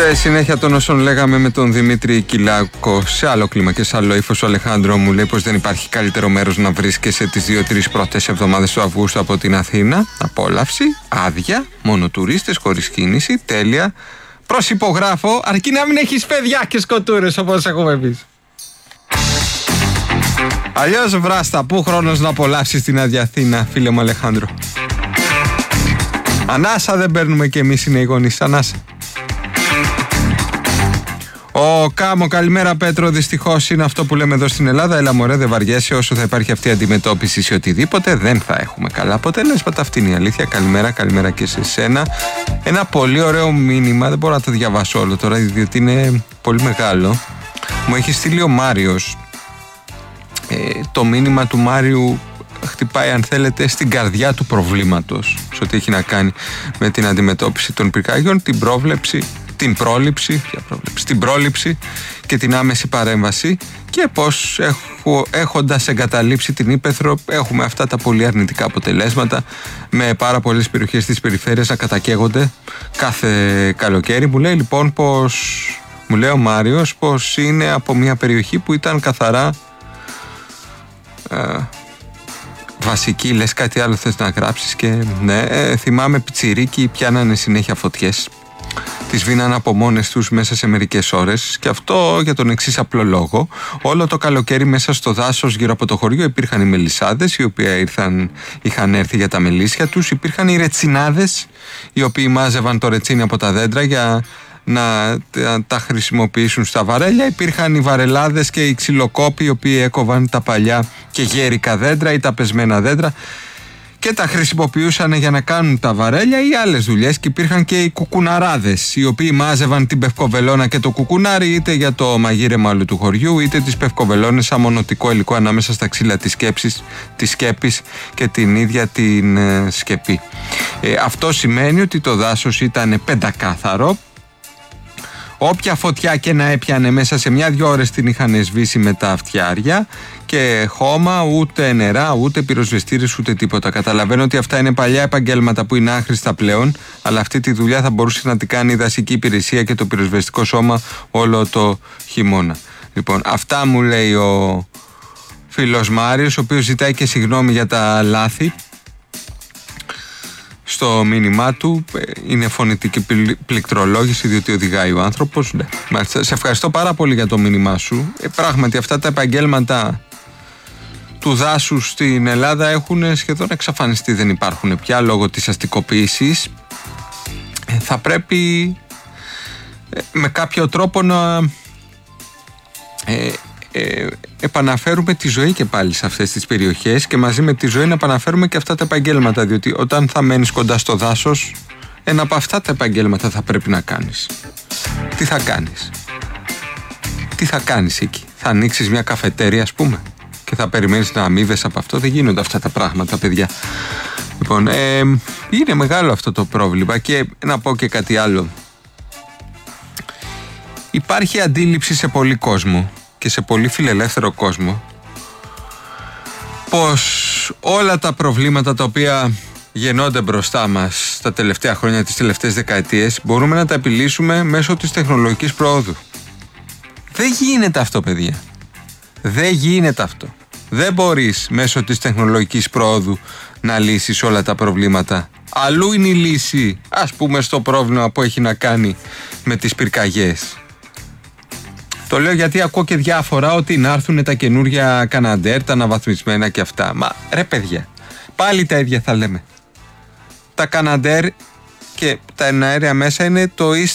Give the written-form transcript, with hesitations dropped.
Σε συνέχεια των όσων λέγαμε με τον Δημήτρη Κυλάκο, σε άλλο κλίμα και σε άλλο ύφος, ο Αλεχάνδρο μου λέει πως δεν υπάρχει καλύτερο μέρος να βρίσκεσαι τις 2-3 πρώτες εβδομάδες του Αυγούστου από την Αθήνα. Απόλαυση, άδεια, μόνο τουρίστες, χωρίς κίνηση, τέλεια. Προσυπογράφω, αρκεί να μην έχεις παιδιά και σκοτούρες όπως έχουμε εμείς. Αλλιώς βράστα, πού χρόνος να απολαύσεις την άδεια Αθήνα, φίλε μου Αλεχάνδρο. Ανάσα δεν παίρνουμε κι εμείς, είναι οι γονείς, ανάσα. Ο Κάμο, καλημέρα Πέτρο. Δυστυχώς είναι αυτό που λέμε εδώ στην Ελλάδα. Έλα μωρέ, δεν βαριέσαι. Όσο θα υπάρχει αυτή η αντιμετώπιση σε οτιδήποτε, δεν θα έχουμε καλά αποτελέσματα. Αυτή είναι η αλήθεια. Καλημέρα, καλημέρα και σε σένα. Ένα πολύ ωραίο μήνυμα, δεν μπορώ να το διαβάσω όλο τώρα, διότι είναι πολύ μεγάλο. Μου έχει στείλει ο Μάριος. Το μήνυμα του Μάριου χτυπάει, αν θέλετε, στην καρδιά του προβλήματος, σε ό,τι έχει να κάνει με την αντιμετώπιση των πυρκαγιών, την πρόληψη και την άμεση παρέμβαση, και πως έχοντας εγκαταλείψει την Ύπαιθρο έχουμε αυτά τα πολύ αρνητικά αποτελέσματα, με πάρα πολλές περιοχές της περιφέρειας να κατακαίγονται κάθε καλοκαίρι. Μου λέει λοιπόν μου λέει ο Μάριος πως είναι από μια περιοχή που ήταν καθαρά βασική, λες κάτι άλλο θες να γράψεις? Και ναι, θυμάμαι πιτσιρίκι πιάνανε συνέχεια φωτιές, τις βίναν από μόνες τους μέσα σε μερικές ώρες, και αυτό για τον εξής απλό λόγο: όλο το καλοκαίρι μέσα στο δάσος γύρω από το χωριό υπήρχαν οι μελισσάδες, οι οποίοι είχαν έρθει για τα μελίσια τους, υπήρχαν οι ρετσινάδες, οι οποίοι μάζευαν το ρετσίνι από τα δέντρα για να τα χρησιμοποιήσουν στα βαρέλια, υπήρχαν οι βαρελάδες και οι ξυλοκόποι, οι οποίοι έκοβαν τα παλιά και γέρικα δέντρα ή τα πεσμένα δέντρα και τα χρησιμοποιούσαν για να κάνουν τα βαρέλια ή άλλες δουλειές, και υπήρχαν και οι κουκουναράδες, οι οποίοι μάζευαν την πευκοβελώνα και το κουκουνάρι είτε για το μαγείρεμα όλου του χωριού, είτε τις πευκοβελώνες σαν μονοτικό υλικό ανάμεσα στα ξύλα της σκέπης και την ίδια την σκεπή. Αυτό σημαίνει ότι το δάσος ήταν πεντακάθαρο. Όποια φωτιά και να έπιανε, μέσα σε 1-2 ώρες την είχαν σβήσει με τα φτιάρια, και χώμα, ούτε νερά, ούτε πυροσβεστήρες, ούτε τίποτα. Καταλαβαίνω ότι αυτά είναι παλιά επαγγέλματα που είναι άχρηστα πλέον, αλλά αυτή τη δουλειά θα μπορούσε να την κάνει η δασική υπηρεσία και το πυροσβεστικό σώμα όλο το χειμώνα. Λοιπόν, αυτά μου λέει ο φίλος Μάριος, ο οποίος ζητάει και συγγνώμη για τα λάθη στο μήνυμά του. Είναι φωνητική πληκτρολόγηση, διότι οδηγάει ο άνθρωπος. Ναι. Μάλιστα, σε ευχαριστώ πάρα πολύ για το μήνυμά σου. Πράγματι αυτά τα επαγγέλματα του δάσους στην Ελλάδα έχουν σχεδόν εξαφανιστεί, δεν υπάρχουν πια λόγω της αστικοποίησης. Θα πρέπει με κάποιο τρόπο να επαναφέρουμε τη ζωή και πάλι σε αυτές τις περιοχές, και μαζί με τη ζωή να επαναφέρουμε και αυτά τα επαγγέλματα, διότι όταν θα μένεις κοντά στο δάσος, ένα από αυτά τα επαγγέλματα θα πρέπει να κάνεις. Τι θα κάνεις εκεί? Θα ανοίξεις μια καφετέρια, ας πούμε, και θα περιμένεις να αμείβεσαι από αυτό? Δεν γίνονται αυτά τα πράγματα, παιδιά. Λοιπόν, είναι μεγάλο αυτό το πρόβλημα. Και να πω και κάτι άλλο. Υπάρχει αντίληψη σε πολύ κόσμο και σε πολύ φιλελεύθερο κόσμο πως όλα τα προβλήματα τα οποία γεννώνται μπροστά μας τα τελευταία χρόνια, τις τελευταίες δεκαετίες, μπορούμε να τα επιλύσουμε μέσω της τεχνολογικής προόδου. Δεν γίνεται αυτό, παιδιά. Δεν γίνεται αυτό. Δεν μπορείς μέσω της τεχνολογικής προόδου να λύσεις όλα τα προβλήματα. Αλλού είναι η λύση, ας πούμε, στο πρόβλημα που έχει να κάνει με τις πυρκαγιές. Το λέω γιατί ακούω και διάφορα ότι να έρθουν τα καινούργια Καναντέρ, τα αναβαθμισμένα και αυτά. Μα ρε παιδιά, πάλι τα ίδια θα λέμε. Τα Καναντέρ και τα εναέρια μέσα είναι το